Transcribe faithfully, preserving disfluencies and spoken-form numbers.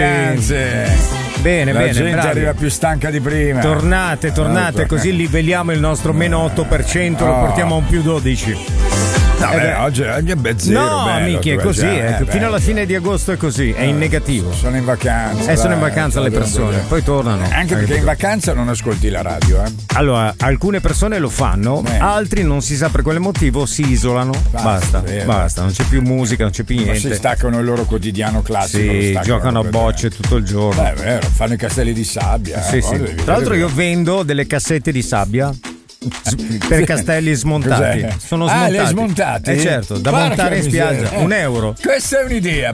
Anzi. Bene, la bene, gente bravi. arriva più stanca di prima. Tornate, tornate, Eh, così livelliamo il nostro meno otto per cento, lo Oh. portiamo a un più dodici. No, Eh beh, beh. oggi, oggi è ben zero. No, bello, minchia, è tu, così, già, eh, eh, fino alla fine di agosto è così, è in negativo. Sono in vacanza. Eh, sono in dai, vacanza le devono persone, vedere. poi tornano. Anche Hai perché in capito? vacanza non ascolti la radio, eh. Allora, alcune persone lo fanno, Eh. altri non si sa per quale motivo si isolano. Basta, Basta, vero. basta, non c'è più musica, non c'è più Ma si niente. staccano il loro quotidiano classico. lo Sì, staccano giocano a bocce completamente. tutto il giorno. Beh, è vero, fanno i castelli di sabbia. eh, Sì, poi sì. devi Tra l'altro vedere. io vendo delle cassette di sabbia per castelli smontati. Cos'è? Sono Ah, smontati. li hai smontati? Eh certo, da Porca montare in miseria. spiaggia, Eh. un euro. Questa è un'idea.